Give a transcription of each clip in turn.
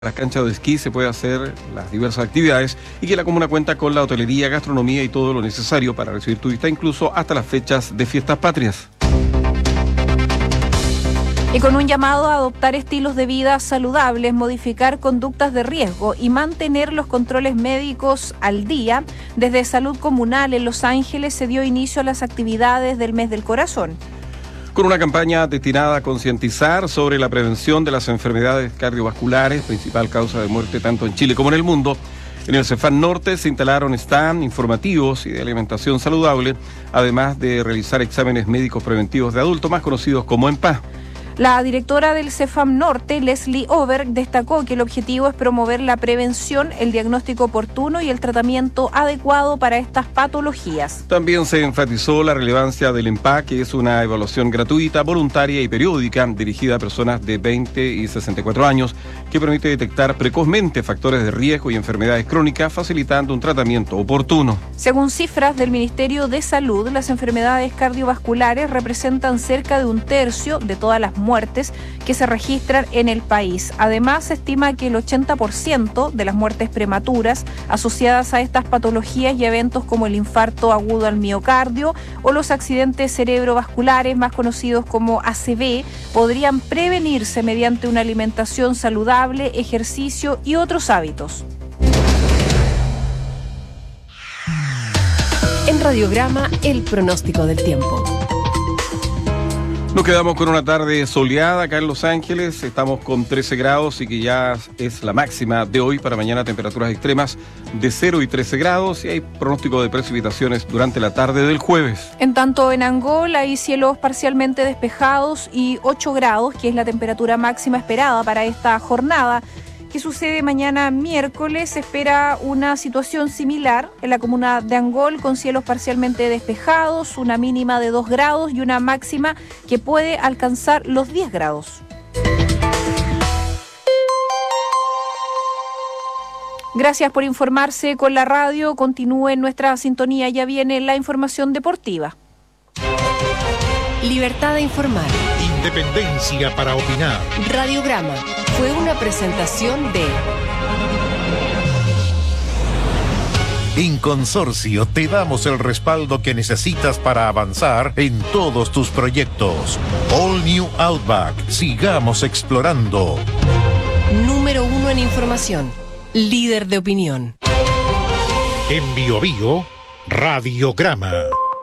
las canchas de esquí se puede hacer las diversas actividades y que la comuna cuenta con la hotelería, gastronomía y todo lo necesario para recibir turistas, incluso hasta las fechas de fiestas patrias. Y con un llamado a adoptar estilos de vida saludables, modificar conductas de riesgo y mantener los controles médicos al día, desde Salud Comunal en Los Ángeles se dio inicio a las actividades del Mes del Corazón. Con una campaña destinada a concientizar sobre la prevención de las enfermedades cardiovasculares, principal causa de muerte tanto en Chile como en el mundo, en el CEFAM Norte se instalaron stands informativos y de alimentación saludable, además de realizar exámenes médicos preventivos de adultos, más conocidos como EMPA. La directora del CEFAM Norte, Leslie Oberg, destacó que el objetivo es promover la prevención, el diagnóstico oportuno y el tratamiento adecuado para estas patologías. También se enfatizó la relevancia del EMPA, que es una evaluación gratuita, voluntaria y periódica dirigida a personas de 20 y 64 años, que permite detectar precozmente factores de riesgo y enfermedades crónicas, facilitando un tratamiento oportuno. Según cifras del Ministerio de Salud, las enfermedades cardiovasculares representan cerca de un tercio de todas las muertes que se registran en el país. Además, se estima que el 80% de las muertes prematuras asociadas a estas patologías y eventos como el infarto agudo al miocardio o los accidentes cerebrovasculares, más conocidos como ACV, podrían prevenirse mediante una alimentación saludable, ejercicio y otros hábitos. En Radiograma, el pronóstico del tiempo. Nos quedamos con una tarde soleada acá en Los Ángeles, estamos con 13 grados y que ya es la máxima de hoy. Para mañana temperaturas extremas de 0 y 13 grados y hay pronóstico de precipitaciones durante la tarde del jueves. En tanto en Angol hay cielos parcialmente despejados y 8 grados, que es la temperatura máxima esperada para esta jornada. ¿Qué sucede mañana miércoles? Se espera una situación similar en la comuna de Angol, con cielos parcialmente despejados, una mínima de 2 grados y una máxima que puede alcanzar los 10 grados. Gracias por informarse con la radio. Continúe en nuestra sintonía. Ya viene la información deportiva. Libertad de informar. Independencia para opinar. Radiograma fue una presentación de... En Consorcio te damos el respaldo que necesitas para avanzar en todos tus proyectos. All New Outback. Sigamos explorando. Número 1 en información. Líder de opinión. En Biobío, Radiograma.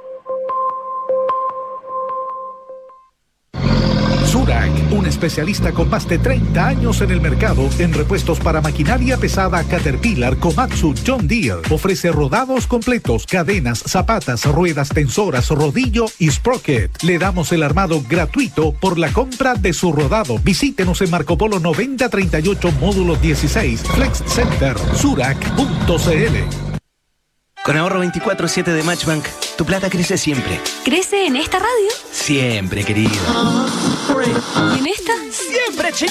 Surak, un especialista con más de 30 años en el mercado en repuestos para maquinaria pesada Caterpillar, Komatsu, John Deere. Ofrece rodados completos, cadenas, zapatas, ruedas tensoras, rodillo y sprocket. Le damos el armado gratuito por la compra de su rodado. Visítenos en Marco Polo 9038, módulo 16, Flex Center, surak.cl. Con ahorro 24/7 de Matchbank, tu plata crece siempre. ¿Crece en esta radio? Siempre, querido. ¿Y en esta? ¡Siempre, chico!